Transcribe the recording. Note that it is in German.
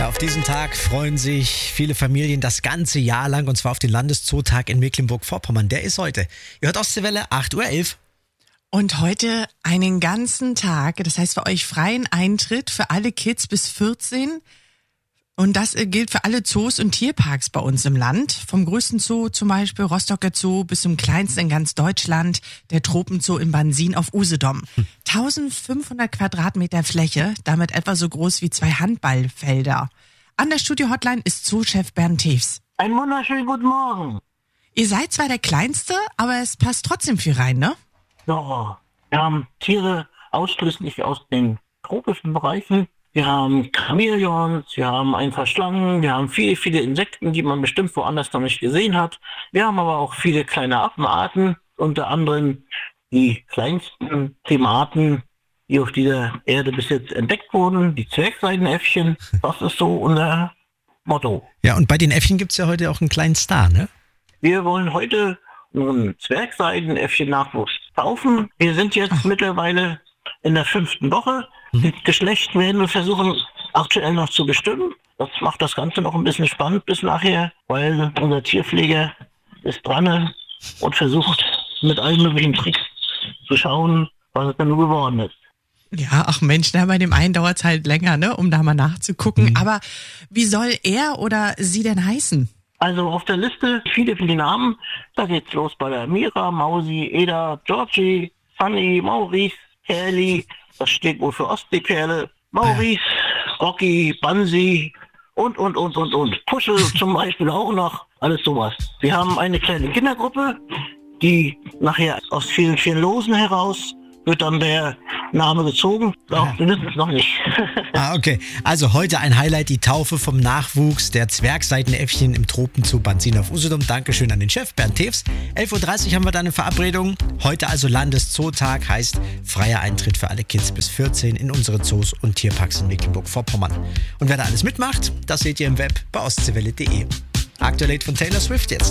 Ja, auf diesen Tag freuen sich viele Familien das ganze Jahr lang, und zwar auf den Landeszootag in Mecklenburg-Vorpommern. Der ist heute. Ihr hört Ostseewelle, 8.11 Uhr. Und heute einen ganzen Tag, das heißt für euch freien Eintritt für alle Kids bis 14. Und das gilt für alle Zoos und Tierparks bei uns im Land. Vom größten Zoo zum Beispiel, Rostocker Zoo, bis zum kleinsten in ganz Deutschland, der Tropenzoo in Bansin auf Usedom. 1500 Quadratmeter Fläche, damit etwa so groß wie 2 Handballfelder. An der Studio-Hotline ist Zoochef Bernd Tews. Einen wunderschönen guten Morgen. Ihr seid zwar der Kleinste, aber es passt trotzdem viel rein, ne? Ja, wir haben Tiere ausschließlich aus den tropischen Bereichen. Wir haben Chamäleons, wir haben einfach Schlangen, wir haben viele, viele Insekten, die man bestimmt woanders noch nicht gesehen hat. Wir haben aber auch viele kleine Affenarten, unter anderem die kleinsten Primaten, die auf dieser Erde bis jetzt entdeckt wurden, die Zwergseidenäffchen. Das ist so unser Motto. Ja, und bei den Äffchen gibt es ja heute auch einen kleinen Star, ne? Wir wollen heute unseren Zwergseidenäffchen-Nachwuchs taufen. Wir sind jetzt mittlerweile in der 5. Woche. Das Geschlecht werden wir versuchen aktuell noch zu bestimmen. Das macht das Ganze noch ein bisschen spannend bis nachher, weil unser Tierpfleger ist dran und versucht mit allen möglichen Tricks zu schauen, was es denn nur geworden ist. Ja, ach Mensch, bei dem einen dauert es halt länger, ne, um da mal nachzugucken. Aber wie soll er oder sie denn heißen? Also auf der Liste viele, viele Namen. Da geht's los bei der Mira, Mausi, Eda, Georgie, Sunny, Maurice, Kelly. Das steht wohl für Ostseeperle. Maurice, Rocky, Bansi und. Puschel zum Beispiel auch noch. Alles sowas. Wir haben eine kleine Kindergruppe, die nachher aus vielen, vielen Losen heraus wird dann der Name gezogen. Doch, wir wissen es noch nicht. Okay. Also heute ein Highlight, die Taufe vom Nachwuchs der Zwergseidenäffchen im Tropenzoo Bansin auf Usedom. Dankeschön an den Chef Bernd Tews. 11.30 Uhr haben wir da eine Verabredung. Heute also Landeszootag, heißt freier Eintritt für alle Kids bis 14 in unsere Zoos und Tierparks in Mecklenburg-Vorpommern. Und wer da alles mitmacht, das seht ihr im Web bei ostseewelle.de. Aktuell von Taylor Swift jetzt.